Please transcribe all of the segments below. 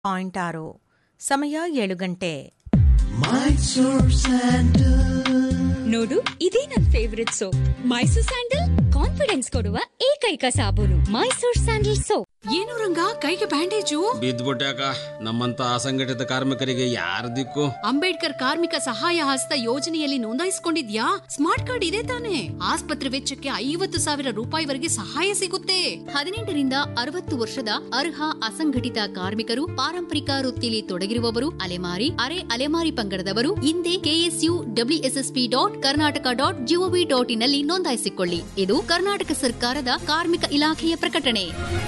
6. ಸಮಯ 7 ಗಂಟೆ. ನೋಡು, ಇದೇ ನನ್ favourite soap. Mysore sandal confidence ಕೊಡುವ ಏಕೈಕ ಸಾಬೂನು ಮೈಸೂರ್ ಸ್ಯಾಂಡಲ್ ಸೋಪ್. ಏನು ರಂಗ, ಕೈಗೆ ಬ್ಯಾಂಡೇಜು? ಬಿದ್ದ್ಬಿಟ್ಯಾಕ. ನಮ್ಮಂತ ಅಸಂಘಟಿತ ಕಾರ್ಮಿಕರಿಗೆ ಯಾರ ದಿಕ್ಕು? ಅಂಬೇಡ್ಕರ್ ಕಾರ್ಮಿಕ ಸಹಾಯ ಹಸ್ತ ಯೋಜನೆಯಲ್ಲಿ ನೋಂದಾಯಿಸಿಕೊಂಡಿದ್ಯಾ? ಸ್ಮಾರ್ಟ್ ಕಾರ್ಡ್ ಇದೆ ತಾನೆ? ಆಸ್ಪತ್ರೆ ವೆಚ್ಚಕ್ಕೆ 50,000 ರೂಪಾಯಿವರೆಗೆ ಸಹಾಯ ಸಿಗುತ್ತೆ. 18ರಿಂದ 60 ವರ್ಷದ ಅರ್ಹ ಅಸಂಘಟಿತ ಕಾರ್ಮಿಕರು, ಪಾರಂಪರಿಕ ವೃತ್ತಿಲಿ ತೊಡಗಿರುವವರು, ಅಲೆಮಾರಿ, ಅರೆ ಅಲೆಮಾರಿ ಪಂಗಡದವರು ಹಿಂದೆ KSUWSSP.Karnataka.gov.in ನಲ್ಲಿ ನೋಂದಾಯಿಸಿಕೊಳ್ಳಿ. ಇದು ಕರ್ನಾಟಕ ಸರ್ಕಾರದ ಕಾರ್ಮಿಕ ಇಲಾಖೆಯ ಪ್ರಕಟಣೆ.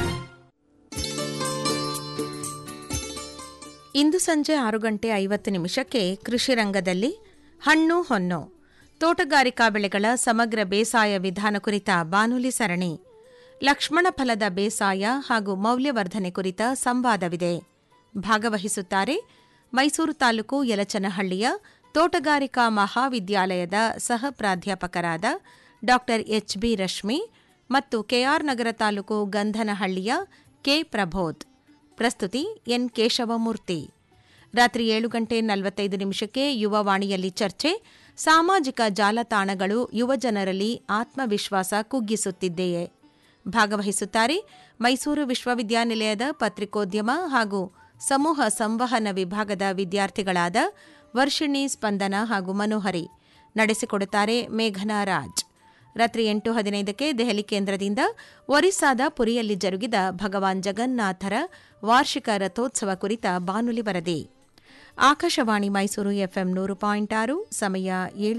ಇಂದು ಸಂಜೆ 6:50 ಕೃಷಿ ರಂಗದಲ್ಲಿ ಹಣ್ಣು ಹೊನ್ನು, ತೋಟಗಾರಿಕಾ ಬೆಳೆಗಳ ಸಮಗ್ರ ಬೇಸಾಯ ವಿಧಾನ ಕುರಿತ ಬಾನುಲಿ ಸರಣಿ, ಲಕ್ಷ್ಮಣ ಫಲದ ಬೇಸಾಯ ಹಾಗೂ ಮೌಲ್ಯವರ್ಧನೆ ಕುರಿತ ಸಂವಾದವಿದೆ. ಭಾಗವಹಿಸುತ್ತಾರೆ ಮೈಸೂರು ತಾಲೂಕು ಯಲಚನಹಳ್ಳಿಯ ತೋಟಗಾರಿಕಾ ಮಹಾವಿದ್ಯಾಲಯದ ಸಹ ಪ್ರಾಧ್ಯಾಪಕರಾದ ಡಾ HB ರಶ್ಮಿ ಮತ್ತು ಕೆಆರ್ ನಗರ ತಾಲೂಕು ಗಂಧನಹಳ್ಳಿಯ ಕೆ ಪ್ರಬೋಧ್. ಪ್ರಸ್ತುತಿ ಎನ್ ಕೇಶವಮೂರ್ತಿ. ರಾತ್ರಿ 7:45 ಯುವವಾಣಿಯಲ್ಲಿ ಚರ್ಚೆ, ಸಾಮಾಜಿಕ ಜಾಲತಾಣಗಳು ಯುವಜನರಲ್ಲಿ ಆತ್ಮವಿಶ್ವಾಸ ಕುಗ್ಗಿಸುತ್ತಿದೆಯೇ? ಭಾಗವಹಿಸುತ್ತಾರೆ ಮೈಸೂರು ವಿಶ್ವವಿದ್ಯಾನಿಲಯದ ಪತ್ರಿಕೋದ್ಯಮ ಹಾಗೂ ಸಮೂಹ ಸಂವಹನ ವಿಭಾಗದ ವಿದ್ಯಾರ್ಥಿಗಳಾದ ವರ್ಷಿಣಿ, ಸ್ಪಂದನ ಹಾಗೂ ಮನೋಹರಿ. ನಡೆಸಿಕೊಡುತ್ತಾರೆ ಮೇಘನಾ ರಾಜ್. ರಾತ್ರಿ 8:15 ದೆಹಲಿ ಕೇಂದ್ರದಿಂದ ಒರಿಸ್ಸಾದ ಪುರಿಯಲ್ಲಿ ಜರುಗಿದ ಭಗವಾನ್ ಜಗನ್ನಾಥರ ವಾರ್ಷಿಕ ರಥೋತ್ಸವ ಕುರಿತ ಬಾನುಲಿ ವರದಿ. ಆಕಾಶವಾಣಿ ಮೈಸೂರು FM 100.6. ಸಮಯ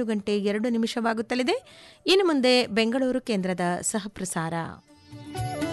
7:02 ಇನ್ನು ಮುಂದೆ ಬೆಂಗಳೂರು ಕೇಂದ್ರದ ಸಹಪ್ರಸಾರ.